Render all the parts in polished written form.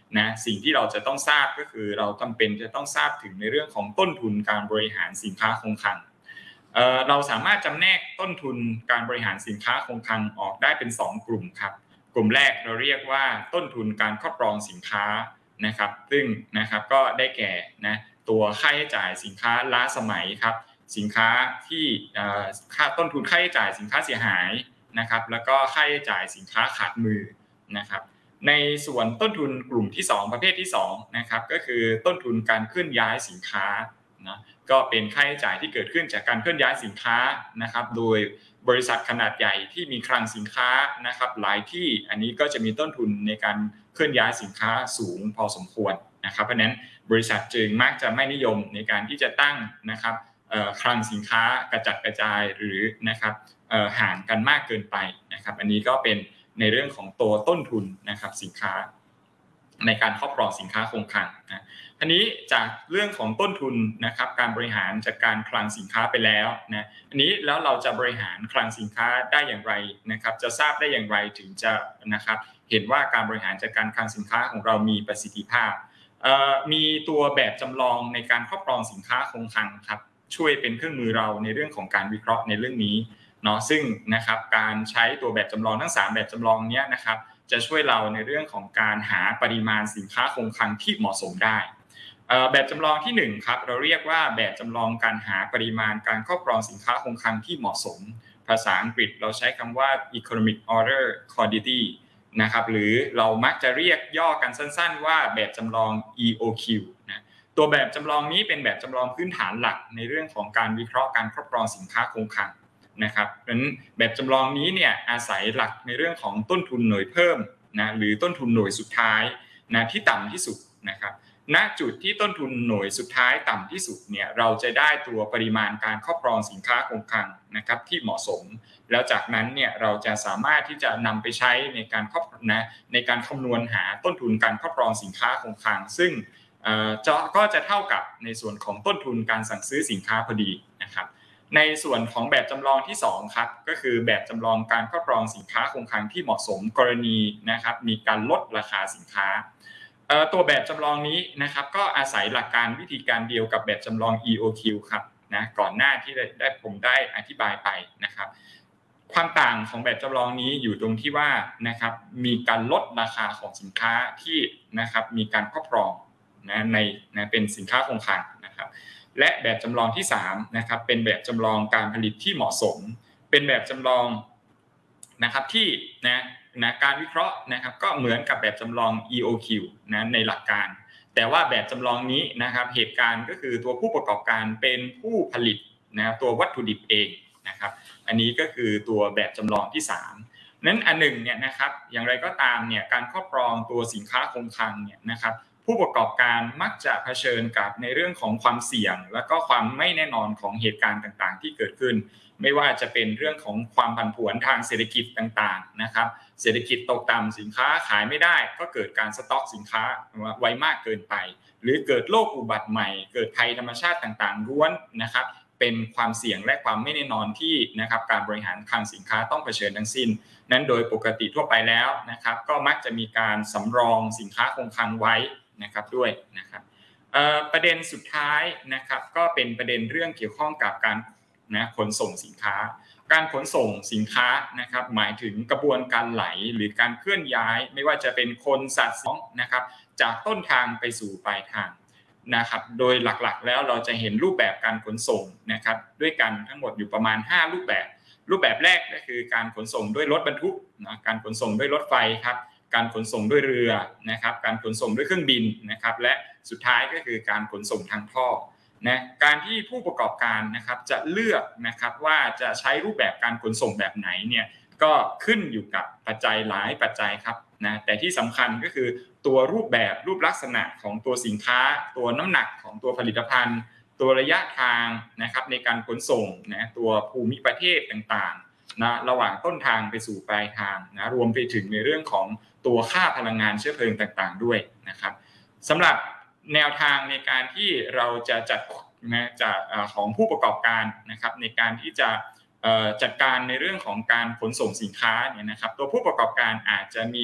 นะสิ่งที่เราจะต้องทราบก็คือเราจำเป็นจะต้องทราบถึงในเรื่องของต้นทุนการบริหารสินค้าคงคลังเราสามารถจำแนกต้นทุนการบริหารสินค้าคงคลังออกได้เป็น2กลุ่มครับกลุ่มแรกเราเรียกว่าต้นทุนการครอบครองสินค้านะครับซึ่งนะครับก็ได้แก่นะตัวค่าใช้จ่ายสินค้าล้าสมัยครับสินค้าที่ค่าต้นทุนค่าใช้จ่ายสินค้าเสียหายนะครับแล้วก็ค่าใช้จ่ายสินค้าขาดมือนะครับในส่วนต้นทุนกลุ่มที่2ประเภทที่2นะครับก็คือต้นทุนการเคลื่อนย้ายสินค้านะก็เป็นค่าใช้จ่ายที่เกิดขึ้นจากการเคลื่อนย้ายสินค้านะครับโดยบริษัทขนาดใหญ่ที่มีคลังสินค้านะครับหลายที่อันนี้ก็จะมีต้นทุนในการเคลื่อนย้ายสินค้าสูงพอสมควรนะครับเพราะฉะนั้นบริษัทจึงมักจะไม่นิยมในการที่จะตั้งนะครับคลังสินค้ากระจัดกระจายหรือนะครับห่างกันมากเกินไปนะครับอันนี้ก็เป็นในเรื่องของตัวต้นทุนนะครับสินค้าในการครอบครองสินค้าคงคลังนะอันนี้จากเรื่องของต้นทุนนะครับการบริหารจัดการคลังสินค้าไปแล้วนะอันนี้แล้วเราจะบริหารคลังสินค้าได้อย่างไรนะครับจะทราบได้อย่างไรถึงจะนะครับเห็นว่าการบริหารจัดการคลังสินค้าของเรามีประสิทธิภาพมีตัวแบบจำลองในการครอบครองสินค้าคงคลังครับช่วยเป็นเครื่องมือเราในเรื่องของการวิเคราะห์ในเรื่องนี้เนาะซึ่งนะครับการใช้ตัวแบบจำลองทั้ง3แบบจำลองเนี้ยนะครับจะช่วยเราในเรื่องของการหาปริมาณสินค้าคงคลังที่เหมาะสมได้แบบจำลองที่1ครับเราเรียกว่าแบบจำลองการหาปริมาณการครอบครองสินค้าคงคลังที่เหมาะสมภาษาอังกฤษเราใช้คำว่า economic order quantity นะครับหรือเรามักจะเรียกย่อกันสั้นๆว่าแบบจำลอง EOQ นะตัวแบบจำลองนี้เป็นแบบจำลองพื้นฐานหลักในเรื่องของการวิเคราะห์การครอบครองสินค้าคงคลังนะครับเพราะฉะนั้นแบบจำลองนี้เนี่ยอาศัยหลักในเรื่องของต้นทุนหน่วยเพิ่มนะหรือต้นทุนหน่วยสุดท้ายนะที่ต่ำที่สุดนะครับณจุดที่ต้นทุนหน่วยสุดท้ายต่ำที่สุดเนี่ยเราจะได้ตัวปริมาณการครอบครองสินค้าคงคลังนะครับที่เหมาะสมแล้วจากนั้นเนี่ยเราจะสามารถที่จะนำไปใช้ในการในการคำนวณหาต้นทุนการครอบครองสินค้าคงคลังซึ่งก็จะเท่ากับในส่วนของต้นทุนการสั่งซื้อสินค้าพอดีนะครับในส่วนของแบบจำลองที่2ครับก็คือแบบจำลองการครอบครองสินค้าคงคลังที่เหมาะสมกรณีนะครับมีการลดราคาสินค้าตัวแบบจำลองนี้นะครับก็อาศัยหลักการวิธีการเดียวกับแบบจำลอง EOQ ครับนะก่อนหน้าที่ผมได้อธิบายไปนะครับความต่างของแบบจำลองนี้อยู่ตรงที่ว่านะครับมีการลดราคาของสินค้าที่นะครับมีการครอบครองเป็นสินค้าคงคลังนะครับและแบบจำลองที่3นะครับเป็นแบบจำลองการผลิตที่เหมาะสมเป็นแบบจำลองนะครับที่การวิเคราะห์นะครับก็เหมือนกับแบบจำลอง EOQ ในหลักการแต่ว่าแบบจำลองนี้นะครับเหตุการณ์ก็คือตัวผู้ประกอบการเป็นผู้ผลิตตัววัตถุดิบเองนะครับอันนี้ก็คือตัวแบบจำลองที่3นั้นอันหนึ่งเนี่ยนะครับอย่างไรก็ตามเนี่ยการครอบครองตัวสินค้าคงคลังเนี่ยนะครับผู้ประกอบการมักจะเผชิญกับในเรื่องของความเสี่ยงและก็ความไม่แน่นอนของเหตุการณ์ต่างๆที่เกิดขึ้นไม่ว่าจะเป็นเรื่องของความผันผวนทางเศรษฐกิจต่างๆนะครับเศรษฐกิจตกต่ำสินค้าขายไม่ได้ก็เกิดการสต็อกสินค้าไว้มากเกินไปหรือเกิดโรคอุบัติใหม่เกิดภัยธรรมชาติต่างๆล้วนนะครับเป็นความเสี่ยงและความไม่แน่นอนที่นะครับการบริหารคลังสินค้าต้องเผชิญทั้งสิ้นนั้นโดยปกติทั่วไปแล้วนะครับก็มักจะมีการสำรองสินค้าคงคลังไว้นะครับด้วยนะครับประเด็นสุดท้ายนะครับก็เป็นประเด็นเรื่องเกี่ยวข้องกับการขนส่งสินค้าการขนส่งสินค้านะครับหมายถึงกระบวนการไหลหรือการเคลื่อนย้ายไม่ว่าจะเป็นคนสัตว์นะครับจากต้นทางไปสู่ปลายทางนะครับโดยหลักๆแล้วเราจะเห็นรูปแบบการขนส่งนะครับด้วยกันทั้งหมดอยู่ประมาณ5รูปแบบแรกก็คือการขนส่งด้วยรถบรรทุกการขนส่งด้วยรถไฟครับการขนส่งด้วยเรือนะครับการขนส่งด้วยเครื่องบินนะครับและสุดท้ายก็คือการขนส่งทางท่อการที่ผู้ประกอบการนะครับจะเลือกนะครับว่าจะใช้รูปแบบการขนส่งแบบไหนเนี่ยก็ขึ้นอยู่กับปัจจัยหลายปัจจัยครับแต่ที่สำคัญก็คือตัวรูปแบบรูปลักษณะของตัวสินค้าตัวน้ำหนักของตัวผลิตภัณฑ์ตัวระยะทางนะครับในการขนส่งตัวภูมิประเทศต่างๆระหว่างต้นทางไปสู่ปลายทางรวมไปถึงในเรื่องของตัวค่าพลังงานเชื้อเพลิงต่างๆด้วยนะครับสำหรับแนวทางในการที่เราจะจัดของผู้ประกอบการนะครับในการที่จะจัดการในเรื่องของการขนส่งสินค้าเนี่ยนะครับตัวผู้ประกอบการอาจจะมี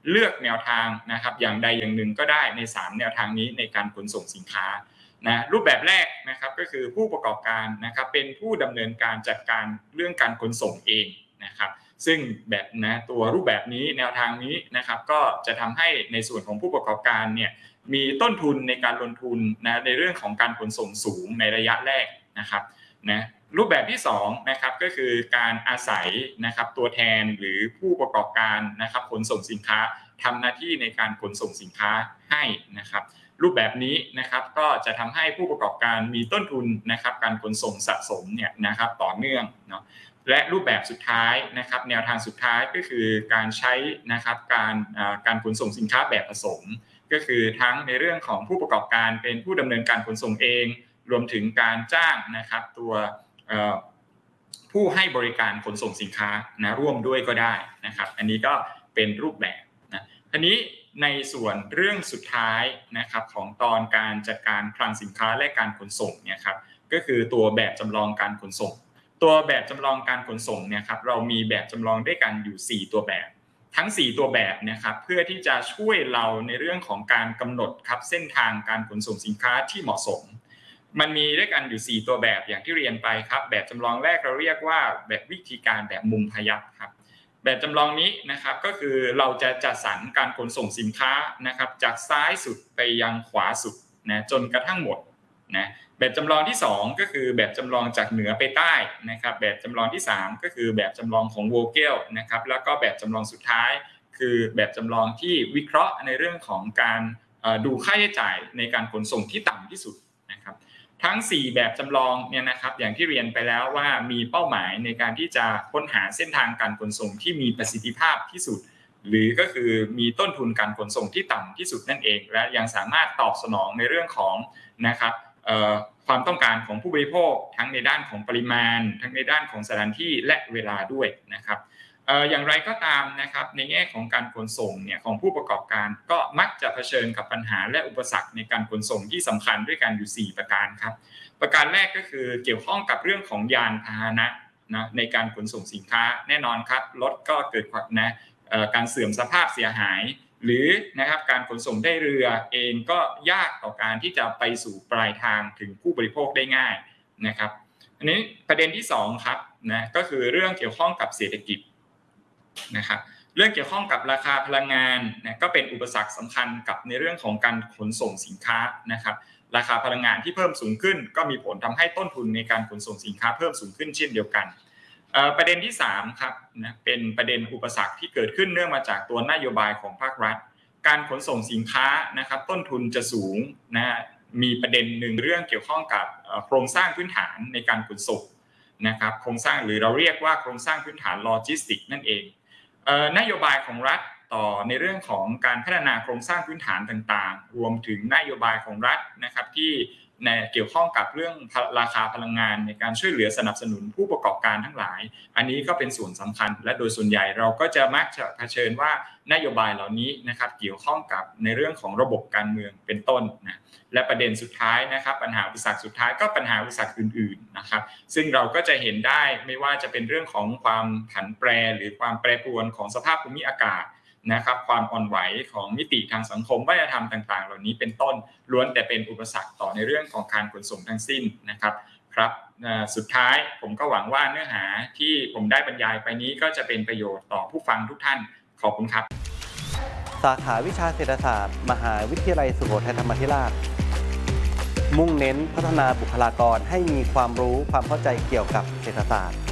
เลือกแนวทางนะครับอย่างใดอย่างหนึ่งก็ได้ใน3แนวทางนี้ในการขนส่งสินค้านะรูปแบบแรกนะครับก็คือผู้ประกอบการนะครับเป็นผู้ดำเนินการจัดการเรื่องการขนส่งเองนะครับซึ่งแบบนะตัวรูปแบบนี้แนวทางนี้นะครับก็จะทำให้ในส่วนของผู้ประกอบการเนี่ยมีต้นทุนในการลงทุนนะในเรื่องของการขนส่งสูงในระยะแรกนะครับนะรูปแบบที่2นะครับก็คือการอาศัยนะครับตัวแทนหรือผู้ประกอบการนะครับขนส่งสินค้าทำหน้าที่ในการขนส่งสินค้าให้นะครับรูปแบบนี้นะครับก็จะทำให้ผู้ประกอบการมีต้นทุนนะครับการขนส่งสะสมเนี่ยนะครับต่อเนื่องเนาะและรูปแบบสุดท้ายนะครับแนวทางสุดท้ายก็คือการใช้นะครับการขนส่งสินค้าแบบผสมก็คือทั้งในเรื่องของผู้ประกอบการเป็นผู้ดำเนินการขนส่งเองรวมถึงการจ้างนะครับตัวผู้ให้บริการขนส่งสินค้านะร่วมด้วยก็ได้นะครับอันนี้ก็เป็นรูปแบบนะทีนี้ในส่วนเรื่องสุดท้ายนะครับของตอนการจัดการคลังสินค้าและการขนส่งเนี่ยครับก็คือตัวแบบจำลองการขนส่งตัวแบบจำลองการขนส่งเนี่ยครับเรามีแบบจำลองด้วยกันอยู่4ตัวแบบทั้ง4ตัวแบบนะครับเพื่อที่จะช่วยเราในเรื่องของการกำหนดครับเส้นทางการขนส่งสินค้าที่เหมาะสมมันมีด้วยกันอยู่4ตัวแบบอย่างที่เรียนไปครับแบบจำลองแรกเราเรียกว่าแบบวิธีการแบบมุมพยัคฆ์ครับแบบจำลองนี้นะครับก็คือเราจะจัดสรรการขนส่งสินค้านะครับจากซ้ายสุดไปยังขวาสุดนะจนกระทั่งหมดนะแบบจำลองที่2ก็คือแบบจำลองจากเหนือไปใต้นะครับแบบจำลองที่3ก็คือแบบจำลองของโวเกลนะครับแล้วก็แบบจำลองสุดท้ายคือแบบจำลองที่วิเคราะห์ในเรื่องของการดูค่าใช้จ่ายในการขนส่งที่ต่ำที่สุดนะครับทั้ง4แบบจำลองเนี่ยนะครับอย่างที่เรียนไปแล้วว่ามีเป้าหมายในการที่จะค้นหาเส้นทางการขนส่งที่มีประสิทธิภาพที่สุดหรือก็คือมีต้นทุนการขนส่งที่ต่ำที่สุดนั่นเองและยังสามารถตอบสนองในเรื่องของนะครับความต้องการของผู้บริโภคทั้งในด้านของปริมาณทั้งในด้านของสถานที่และเวลาด้วยนะครับอย่างไรก็ตามนะครับในแง่ของการขนส่งเนี่ยของผู้ประกอบการก็มักจะเผชิญกับปัญหาและอุปสรรคในการขนส่งที่สำคัญด้วยกันอยู่4ประการครับประการแรกก็คือเกี่ยวข้องกับเรื่องของยานพาหนะนะในการขนส่งสินค้าแน่นอนครับรถก็เกิดการเสื่อมสภาพเสียหายหรือนะครับการขนส่งด้วยเรือเองก็ยากต่อการที่จะไปสู่ปลายทางถึงผู้บริโภคได้ง่ายนะครับอันนี้ประเด็นที่2ครับนะก็คือเรื่องเกี่ยวข้องกับเศรษฐกิจนะครับเรื่องเกี่ยวข้องกับราคาพลังงานนะก็เป็นอุปสรรคสำคัญกับในเรื่องของการขนส่งสินค้านะครับราคาพลังงานที่เพิ่มสูงขึ้นก็มีผลทำให้ต้นทุนในการขนส่งสินค้าเพิ่มสูงขึ้นเช่นเดียวกันประเด็นที่3ครับนะเป็นประเด็นอุปสรรคที่เกิดขึ้นเนื่องมาจากตัวนโยบายของภาครัฐการขนส่งสินค้านะครับต้นทุนจะสูงนะมีประเด็นหนึ่งเรื่องเกี่ยวข้องกับโครงสร้างพื้นฐานในการขนส่งนะครับโครงสร้างหรือเราเรียกว่าโครงสร้างพื้นฐานโลจิสติกนั่นเองนโยบายของรัฐต่อในเรื่องของการพัฒนาโครงสร้างพื้นฐานต่างๆรวมถึงนโยบายของรัฐนะครับที่เกี่ยวข้องกับเรื่องราคาพลังงานในการช่วยเหลือสนับสนุนผู้ประกอบการทั้งหลายอันนี้ก็เป็นส่วนสำคัญและโดยส่วนใหญ่เราก็จะมักจะเผชิญว่านโยบายเหล่านี้นะครับเกี่ยวข้องกับในเรื่องของระบบการเมืองเป็นต้นนะและประเด็นสุดท้ายนะครับปัญหาอุปสรรคสุดท้ายก็ปัญหาอุปสรรคอื่นๆนะครับซึ่งเราก็จะเห็นได้ไม่ว่าจะเป็นเรื่องของความผันแปรหรือความแปรปรวนของสภาพภูมิอากาศนะครับความอ่อนไหวของมิติทางสังคมวัฒนธรรมต่างๆเหล่านี้เป็นต้นล้วนแต่เป็นอุปสรรคต่อในเรื่องของการขนส่งทั้งสิ้นนะครับสุดท้ายผมก็หวังว่าเนื้อหาที่ผมได้บรรยายไปนี้ก็จะเป็นประโยชน์ต่อผู้ฟังทุกท่านขอบคุณครับสาขาวิชาเศรษฐศาสตร์มหาวิทยาลัยสุโขทัยธรรมาธิราชมุ่งเน้นพัฒนาบุคลากรให้มีความรู้ความเข้าใจเกี่ยวกับเศรษฐศาสตร์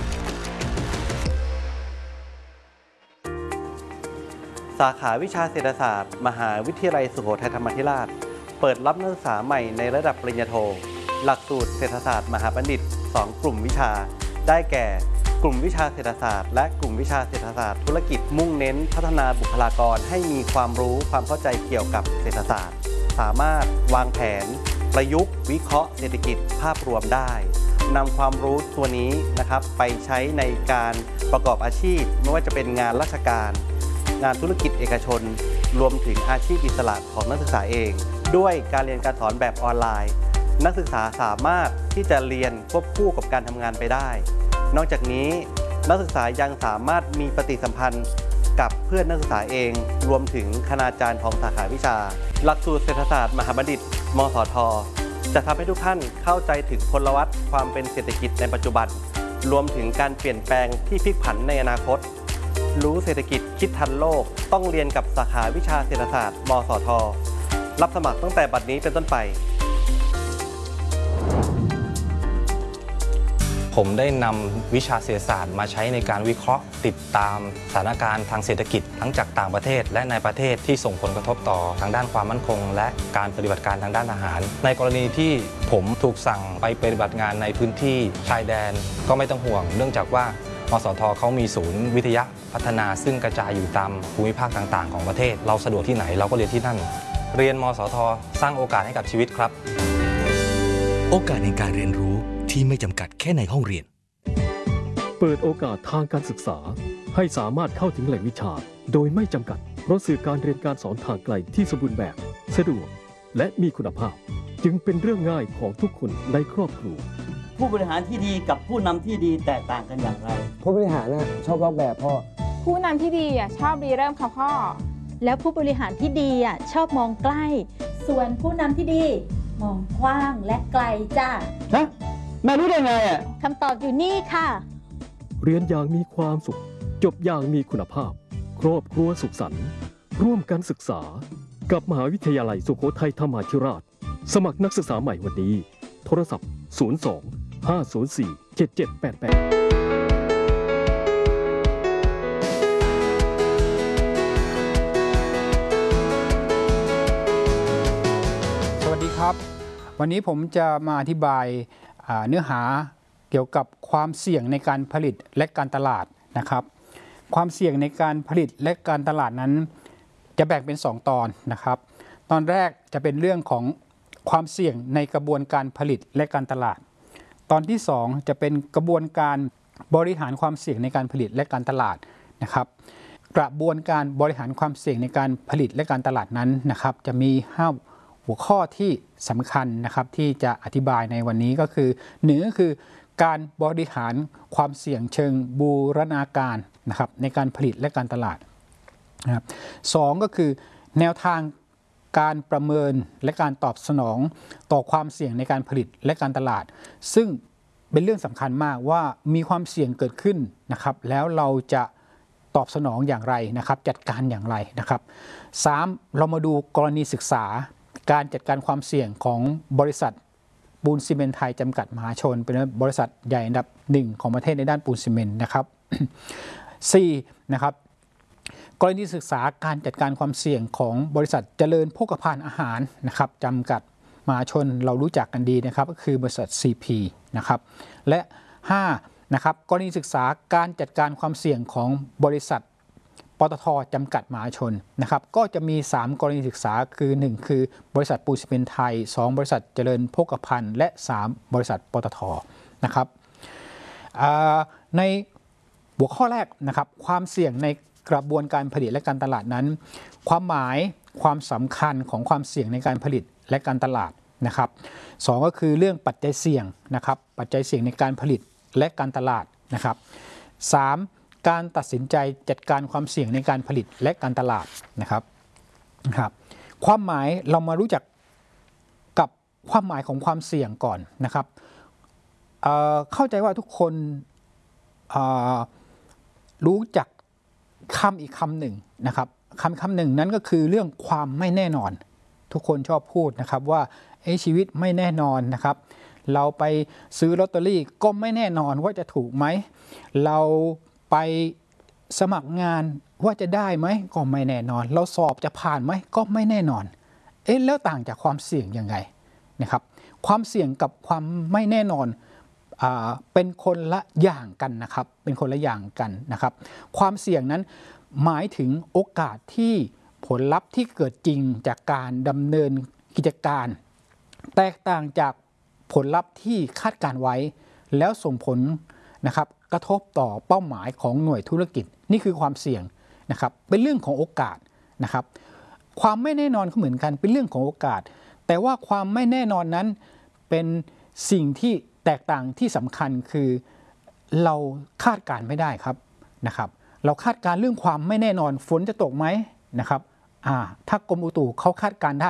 สาขาวิชาเศรษฐศาสตร์มหาวิทยาลัยสุโขทัยธรรมาธิราชเปิดรับนักศึกษาใหม่ในระดับปริญญาโทหลักสูตรเศรษฐศาสตร์มหาบัณฑิต2กลุ่มวิชาได้แก่กลุ่มวิชาเศรษฐศาสตร์และกลุ่มวิชาเศรษฐศาสตร์ธุรกิจมุ่งเน้นพัฒนาบุคลากรให้มีความรู้ความเข้าใจเกี่ยวกับเศรษฐศาสตร์สามารถวางแผนประยุกต์วิเคราะห์เศรษฐกิจภาพรวมได้นำความรู้ตัวนี้นะครับไปใช้ในการประกอบอาชีพไม่ว่าจะเป็นงานราชการงานธุรกิจเอกชนรวมถึงอาชีพอิสระของนักศึกษาเองด้วยการเรียนการสอนแบบออนไลน์นักศึกษาสามารถที่จะเรียนควบคู่กับการทำงานไปได้นอกจากนี้นักศึกษายังสามารถมีปฏิสัมพันธ์กับเพื่อนนักศึกษาเองรวมถึงคณาจารย์ของสาขาวิชาหลักสูตรเศรษฐศาสตร์มหาบัณฑิตมสท.จะทำให้ทุกท่านเข้าใจถึงพลวัตความเป็นเศรษฐกิจในปัจจุบันรวมถึงการเปลี่ยนแปลงที่พลิกผันในอนาคตรู้เศรษฐกิจคิดทันโลกต้องเรียนกับสาขาวิชาเศรษฐศาสตร์มสท.รับสมัครตั้งแต่บัดนี้เป็นต้นไปผมได้นำวิชาเศรษฐศาสตร์มาใช้ในการวิเคราะห์ติดตามสถานการณ์ทางเศรษฐกิจทั้งจากต่างประเทศและในประเทศที่ส่งผลกระทบต่อทางด้านความมั่นคงและการปฏิบัติการทางด้านอาหารในกรณีที่ผมถูกสั่งไปปฏิบัติงานในพื้นที่ชายแดนก็ไม่ต้องห่วงเนื่องจากว่ามสท.เขามีศูนย์วิทยาพัฒนาซึ่งกระจายอยู่ตามภูมิภาคต่างๆของประเทศเราสะดวกที่ไหนเราก็เรียนที่นั่นเรียนมสท.สร้างโอกาสให้กับชีวิตครับโอกาสในการเรียนรู้ที่ไม่จำกัดแค่ในห้องเรียนเปิดโอกาสทางการศึกษาให้สามารถเข้าถึงแหล่งวิชาโดยไม่จำกัดเพราะสื่อการเรียนการสอนทางไกลที่สมบูรณ์แบบสะดวกและมีคุณภาพจึงเป็นเรื่องง่ายของทุกคนในครอบครัวผู้บริหารที่ดีกับผู้นำที่ดีแตกต่างกันอย่างไรผู้บริหารชอบลอกแบบพ่อผู้นำที่ดีชอบรีเริ่มค่ะพ่อแล้วผู้บริหารที่ดีชอบมองใกล้ส่วนผู้นำที่ดีมองกว้างและไกลจ้านะแม่รู้ได้ไงคำตอบอยู่นี่ค่ะเรียนอย่างมีความสุขจบอย่างมีคุณภาพครอบครัวสุขสันต์ร่วมกันศึกษากับมหาวิทยาลัยสุโขทัยธรรมาธิราชสมัครนักศึกษาใหม่วันนี้โทรศัพท์02-504-7788 ครับวันนี้ผมจะมาอธิบายเนื้อหาเกี่ยวกับความเสี่ยงในการผลิตและการตลาดนะครับความเสี่ยงในการผลิตและการตลาดนั้นจะแบ่งเป็น2ตอนนะครับตอนแรกจะเป็นเรื่องของความเสี่ยงในกระบวนการผลิตและการตลาดตอนที่2จะเป็นกระบวนการบริหารความเสี่ยงในการผลิตและการตลาดนะครับกระบวนการบริหารความเสี่ยงในการผลิตและการตลาดนั้นนะครับจะมีหัวข้อที่สำคัญนะครับที่จะอธิบายในวันนี้ก็คือ1ก็คือการบริหารความเสี่ยงเชิงบูรณาการนะครับในการผลิตและการตลาดนะครับ2ก็คือแนวทางการประเมินและการตอบสนองต่อความเสี่ยงในการผลิตและการตลาดซึ่งเป็นเรื่องสำคัญมากว่ามีความเสี่ยงเกิดขึ้นนะครับแล้วเราจะตอบสนองอย่างไรนะครับจัดการอย่างไรนะครับ3เรามาดูกรณีศึกษาการจัดการความเสี่ยงของบริษัทปูนซีเมนต์ไทยจำกัดมหาชนเป็นบริษัทใหญ่อันดับ1ของประเทศในด้านปูนซีเมนต์นะครับ 4. นะครับกรณีศึกษาการจัดการความเสี่ยงของบริษัทเจริญโภคภัณฑ์อาหารนะครับจำกัดมหาชนเรารู้จักกันดีนะครับก็คือบริษัท CP นะครับและ5นะครับกรณีศึกษาการจัดการความเสี่ยงของบริษัทปตท.จำกัดมหาชนนะครับก็จะมี3กรณีศึกษาคือ1คือบริษัทปูนซีเมนต์ไทย2บริษัทเจริญโภคภัณฑ์และ3บริษัทปตท.นะครับในหัวข้อแรกนะครับความเสี่ยงในกระบวนการผลิตและการตลาดนั้นความหมายความสำคัญของความเสี่ยงในการผลิตและการตลาดนะครับ2ก็คือเรื่องปัจจัยเสี่ยงนะครับปัจจัยเสี่ยงในการผลิตและการตลาดนะครับ3การตัดสินใจจัดการความเสี่ยงในการผลิตและการตลาดนะครับความหมายเรามารู้จักกับความหมายของความเสี่ยงก่อนนะครับเข้าใจว่าทุกคนรู้จักคำอีกคำหนึ่งนะครับคำหนึ่งนั้นก็คือเรื่องความไม่แน่นอนทุกคนชอบพูดนะครับว่าชีวิตไม่แน่นอนนะครับเราไปซื้อลอตเตอรี่ก็ไม่แน่นอนว่าจะถูกไหมเราไปสมัครงานว่าจะได้ไหมก็ไม่แน่นอนเราสอบจะผ่านไหมก็ไม่แน่นอนแล้วต่างจากความเสี่ยงยังไงนะครับความเสี่ยงกับความไม่แน่นอนเป็นคนละอย่างกันนะครับเป็นคนละอย่างกันนะครับความเสี่ยงนั้นหมายถึงโอกาสที่ผลลัพธ์ที่เกิดจริงจากการดำเนินกิจการแตกต่างจากผลลัพธ์ที่คาดการไว้แล้วส่งผลนะครับกระทบต่อเป้าหมายของหน่วยธุรกิจนี่คือความเสี่ยงนะครับเป็นเรื่องของโอกาสนะครับความไม่แน่นอนก็เหมือนกันเป็นเรื่องของโอกาสแต่ว่าความไม่แน่นอนนั้นเป็นสิ่งที่แตกต่างที่สำคัญคือเราคาดการไม่ได้ครับนะครับเราคาดการณ์เรื่องความไม่แน่นอนฝนจะตกไหมนะครับถ้ากรมอุตุเขาคาดการณ์ได้